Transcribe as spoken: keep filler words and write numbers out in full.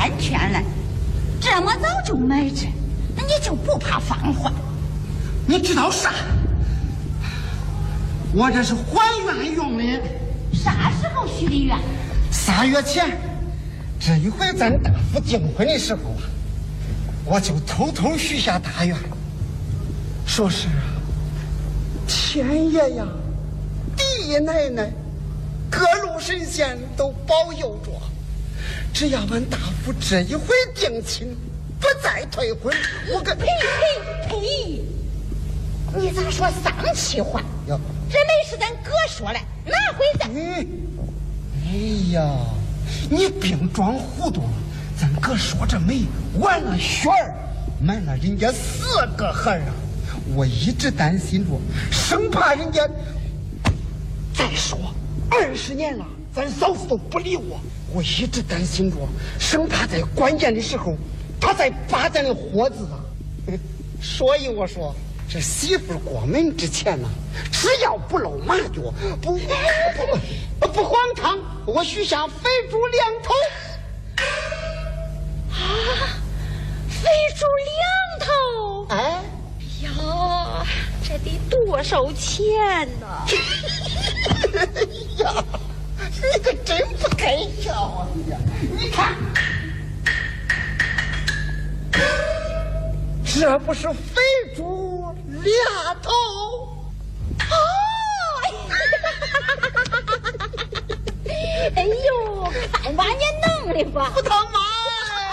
全了，这么早就买着，那你就不怕放坏？ 你知道啥？我这是还愿用的。 啥时候许的愿？ 仨月前，这一回咱大夫订婚的时候啊，我就偷偷许下大愿，说是天爷呀、地奶奶、各路神仙都保佑着，只要俺大夫这一回定亲，不再退婚，我跟呸呸呸！你咋说丧气话？ 哟， 这没是咱哥说的，哪回事？ 哎，哎呀，你别装糊涂了，咱哥说这媒完了雪儿，满了人家四个孩儿啊，我一直担心着，生怕人家。再说二十年了，咱嫂子都不理我，我一直担心着，生怕在关键的时候，他再扒咱的火子啊。所以我说，这媳妇过门之前呢，只要不露马脚，不不不荒唐，我许下肥猪两头。 啊，肥猪两头！ 哎呀，这得多少钱呢？ 哎呀，你可真不该笑啊！你呀，你看，这不是肥猪俩头？ 哦！哎呦，看把你弄的吧！ 不疼吗？